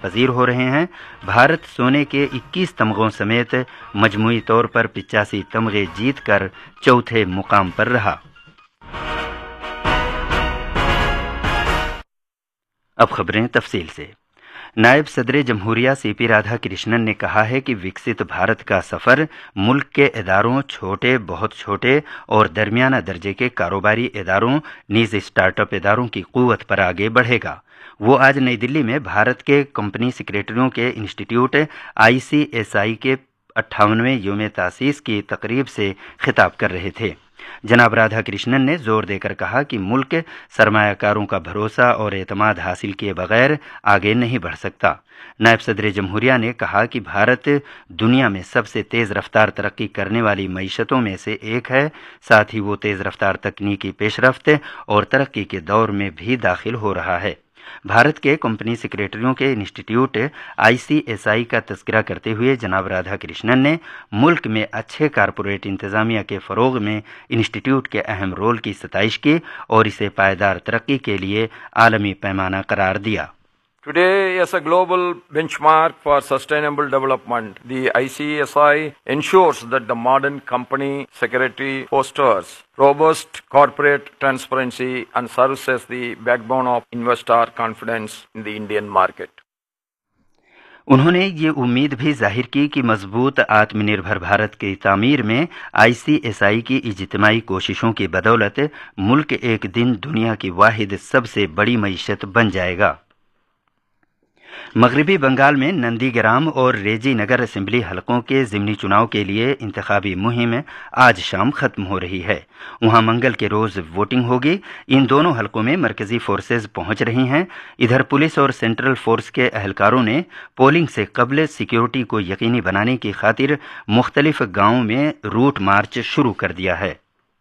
پذیر ہو رہے ہیں۔ بھارت سونے کے 21 تمغوں سمیت مجموعی طور پر 85 تمغے جیت کر چوتھے مقام پر رہا۔ اب خبریں تفصیل سے۔ نائب صدر جمہوریہ سی پی رادھا کرشنن نے کہا ہے کہ وکست بھارت کا سفر ملک کے اداروں، چھوٹے، بہت چھوٹے اور درمیانہ درجے کے کاروباری اداروں نیز اسٹارٹ اپ اداروں کی قوت پر آگے بڑھے گا۔ وہ آج نئی دلی میں بھارت کے کمپنی سیکریٹریوں کے انسٹی ٹیوٹ ICSI کے 58ویں یوم تاسیس کی تقریب سے خطاب کر رہے تھے۔ جناب رادھا کرشنن نے زور دے کر کہا کہ ملک سرمایہ کاروں کا بھروسہ اور اعتماد حاصل کیے بغیر آگے نہیں بڑھ سکتا۔ نائب صدر جمہوریہ نے کہا کہ بھارت دنیا میں سب سے تیز رفتار ترقی کرنے والی معیشتوں میں سے ایک ہے، ساتھ ہی وہ تیز رفتار تکنیکی پیش رفت اور ترقی کے دور میں بھی داخل ہو رہا ہے۔ بھارت کے کمپنی سیکریٹریوں کے انسٹی ٹیوٹ ICSI کا تذکرہ کرتے ہوئے جناب رادھا کرشنن نے ملک میں اچھے کارپوریٹ انتظامیہ کے فروغ میں انسٹی ٹیوٹ کے اہم رول کی ستائش کی اور اسے پائیدار ترقی کے لیے عالمی پیمانہ قرار دیا۔ Today, as a global benchmark for sustainable development, the ICSI ensures that the modern company secretary fosters robust corporate transparency and serves as the backbone of investor confidence in the Indian market. انہوں نے یہ امید بھی ظاہر کی کہ مضبوط آتم نربھر بھارت کی تعمیر میں ICSI کی اجتماعی کوششوں کی بدولت ملک ایک دن دنیا کی واحد سب سے بڑی معیشت بن جائے گا۔ مغربی بنگال میں نندی گرام اور ریجی نگر اسمبلی حلقوں کے ضمنی چناؤ کے لیے انتخابی مہم آج شام ختم ہو رہی ہے۔ وہاں منگل کے روز ووٹنگ ہوگی۔ ان دونوں حلقوں میں مرکزی فورسز پہنچ رہی ہیں۔ ادھر پولیس اور سینٹرل فورس کے اہلکاروں نے پولنگ سے قبل سیکیورٹی کو یقینی بنانے کی خاطر مختلف گاؤں میں روٹ مارچ شروع کر دیا ہے۔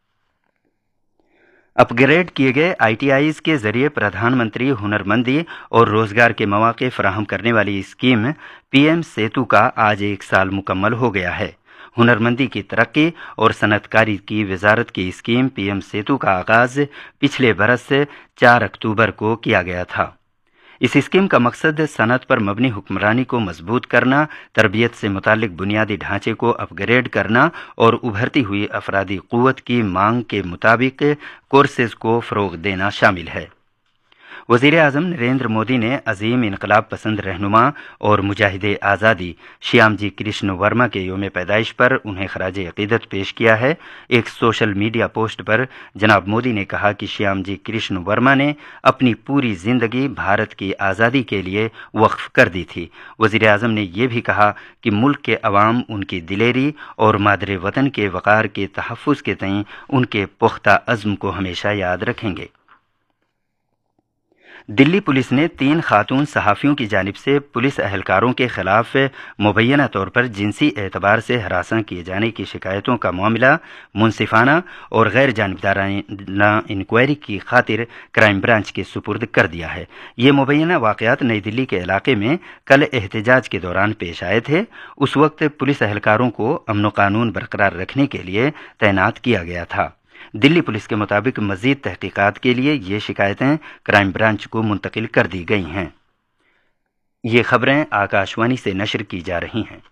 اپ گریڈ کیے گئے ITIs کے ذریعے پردھان منتری ہنر مندی اور روزگار کے مواقع فراہم کرنے والی اسکیم PM سیتو کا آج 1 سال مکمل ہو گیا ہے۔ ہنر مندی کی ترقی اور صنعت کاری کی وزارت کی اسکیم PM سیتو کا آغاز پچھلے برس 4 اکتوبر کو کیا گیا تھا۔ اس اسکیم کا مقصد صنعت پر مبنی حکمرانی کو مضبوط کرنا، تربیت سے متعلق بنیادی ڈھانچے کو اپ گریڈ کرنا اور ابھرتی ہوئی افرادی قوت کی مانگ کے مطابق کورسز کو فروغ دینا شامل ہے۔ وزیر اعظم نریندر مودی نے عظیم انقلاب پسند رہنما اور مجاہد آزادی شیام جی کرشن ورما کے یوم پیدائش پر انہیں خراج عقیدت پیش کیا ہے۔ ایک سوشل میڈیا پوسٹ پر جناب مودی نے کہا کہ شیام جی کرشن ورما نے اپنی پوری زندگی بھارت کی آزادی کے لیے وقف کر دی تھی۔ وزیر اعظم نے یہ بھی کہا کہ ملک کے عوام ان کی دلیری اور مادر وطن کے وقار کے تحفظ کے تئیں ان کے پختہ عزم کو ہمیشہ یاد رکھیں گے۔ دلی پولیس نے 3 خاتون صحافیوں کی جانب سے پولیس اہلکاروں کے خلاف مبینہ طور پر جنسی اعتبار سے ہراساں کیے جانے کی شکایتوں کا معاملہ منصفانہ اور غیر جانبدارانہ انکوائری کی خاطر کرائم برانچ کے سپرد کر دیا ہے۔ یہ مبینہ واقعات نئی دلی کے علاقے میں کل احتجاج کے دوران پیش آئے تھے۔ اس وقت پولیس اہلکاروں کو امن و قانون برقرار رکھنے کے لیے تعینات کیا گیا تھا۔ دلی پولیس کے مطابق مزید تحقیقات کے لیے یہ شکایتیں کرائم برانچ کو منتقل کر دی گئی ہیں۔ یہ خبریں آکاشوانی سے نشر کی جا رہی ہیں۔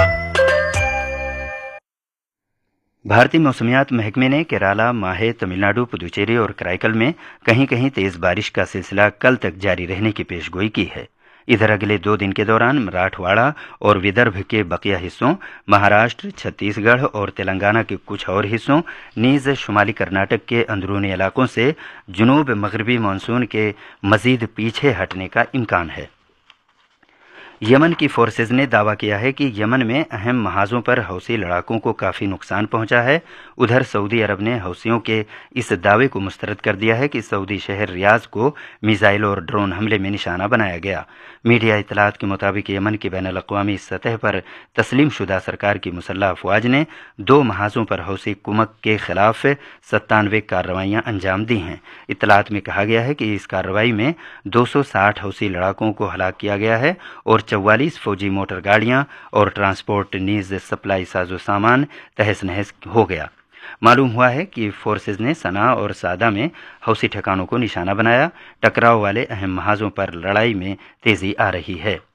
بھارتی موسمیات محکمے نے کیرالہ، ماہے، تمل ناڈو، پدوچیری اور کرائیکل میں کہیں کہیں تیز بارش کا سلسلہ کل تک جاری رہنے کی پیش گوئی کی ہے۔ ادھر اگلے 2 دن کے دوران مراٹھواڑہ اور ودربھ کے بقیہ حصوں، مہاراشٹر، چھتیس گڑھ اور تلنگانہ کے کچھ اور حصوں نیز شمالی کرناٹک کے اندرونی علاقوں سے جنوب مغربی مانسون کے مزید پیچھے ہٹنے کا امکان ہے۔ یمن کی فورسز نے دعویٰ کیا ہے کہ یمن میں اہم محاذوں پر حوثی لڑاکوں کو کافی نقصان پہنچا ہے۔ ادھر سعودی عرب نے حوثیوں کے اس دعوے کو مسترد کر دیا ہے کہ سعودی شہر ریاض کو میزائل اور ڈرون حملے میں نشانہ بنایا گیا۔ میڈیا اطلاعات کے مطابق یمن کی بین الاقوامی سطح پر تسلیم شدہ سرکار کی مسلح افواج نے 2 محاذوں پر حوثی کمک کے خلاف 97 کارروائیاں انجام دی ہیں۔ اطلاعات میں کہا گیا ہے کہ اس کارروائی میں 260 حوثی لڑاکوں کو ہلاک کیا گیا ہے اور 44 فوجی موٹر گاڑیاں اور ٹرانسپورٹ نیز سپلائی ساز و سامان تہس نہس ہو گیا۔ معلوم ہوا ہے کہ فورسز نے صنعا اور سعدہ میں حوثی ٹھکانوں کو نشانہ بنایا۔ ٹکراؤ والے اہم محاذوں پر لڑائی میں تیزی آ رہی ہے۔